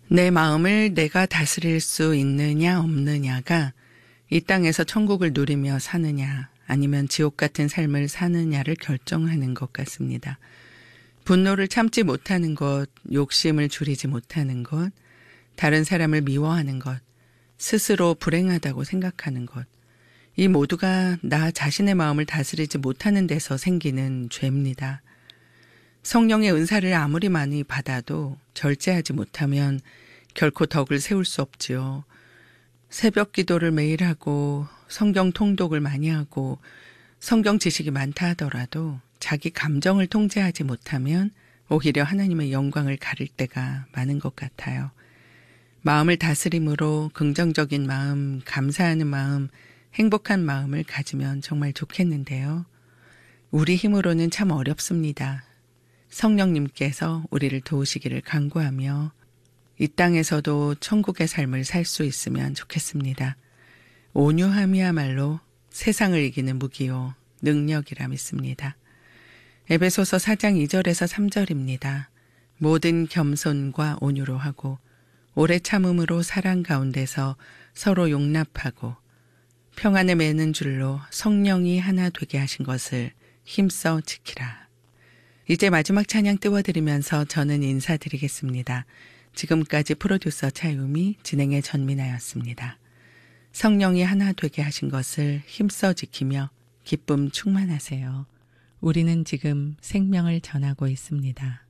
내 마음을 내가 다스릴 수 있느냐 없느냐가 이 땅에서 천국을 누리며 사느냐 아니면 지옥 같은 삶을 사느냐를 결정하는 것 같습니다. 분노를 참지 못하는 것, 욕심을 줄이지 못하는 것, 다른 사람을 미워하는 것, 스스로 불행하다고 생각하는 것, 이 모두가 나 자신의 마음을 다스리지 못하는 데서 생기는 죄입니다. 성령의 은사를 아무리 많이 받아도 절제하지 못하면 결코 덕을 세울 수 없지요. 새벽 기도를 매일 하고 성경 통독을 많이 하고 성경 지식이 많다 하더라도 자기 감정을 통제하지 못하면 오히려 하나님의 영광을 가릴 때가 많은 것 같아요. 마음을 다스림으로 긍정적인 마음, 감사하는 마음, 행복한 마음을 가지면 정말 좋겠는데요. 우리 힘으로는 참 어렵습니다. 성령님께서 우리를 도우시기를 간구하며 이 땅에서도 천국의 삶을 살 수 있으면 좋겠습니다. 온유함이야말로 세상을 이기는 무기요 능력이라 믿습니다. 에베소서 4장 2절에서 3절입니다. 모든 겸손과 온유로 하고 오래 참음으로 사랑 가운데서 서로 용납하고 평안에 매는 줄로 성령이 하나 되게 하신 것을 힘써 지키라. 이제 마지막 찬양 띄워드리면서 저는 인사드리겠습니다. 지금까지 프로듀서 차유미, 진행의 전민아였습니다. 성령이 하나 되게 하신 것을 힘써 지키며 기쁨 충만하세요. 우리는 지금 생명을 전하고 있습니다.